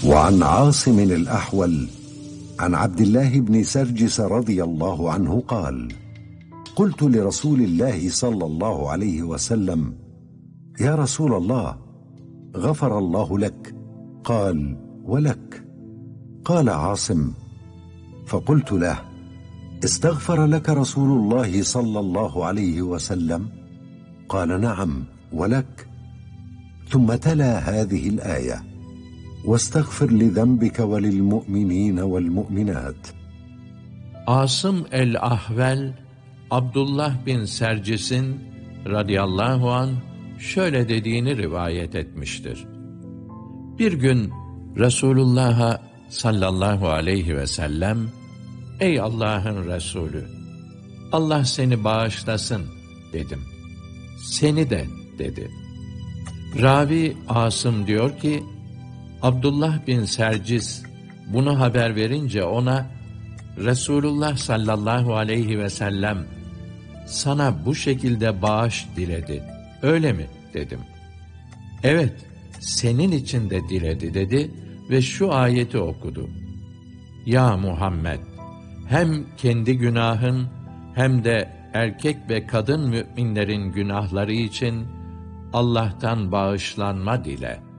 وعن عاصم الأحول عن عبد الله بن سرجس رضي الله عنه قال: قلت لرسول الله صلى الله عليه وسلم: يا رسول الله، غفر الله لك. قال: ولك. قال عاصم: فقلت له: استغفر لك رسول الله صلى الله عليه وسلم؟ قال: نعم ولك. ثم تلا هذه الآية: واستغفر لذنبك وللمؤمنين والمؤمنات. Asım el-Ahvel, Abdullah bin Sercis'in radıyallahu an şöyle dediğini rivayet etmiştir. Bir gün Resulullah'a sallallahu aleyhi ve sellem: ey Allah'ın Resulü, Allah seni bağışlasın dedim. Seni de dedi. Ravi Asım diyor ki, Abdullah bin Sercis bunu haber verince ona, Resulullah sallallahu aleyhi ve sellem sana bu şekilde bağış diledi, öyle mi dedim. Evet, senin için de diledi dedi ve şu ayeti okudu. Ya Muhammed, hem kendi günahın hem de erkek ve kadın müminlerin günahları için Allah'tan bağışlanma dile.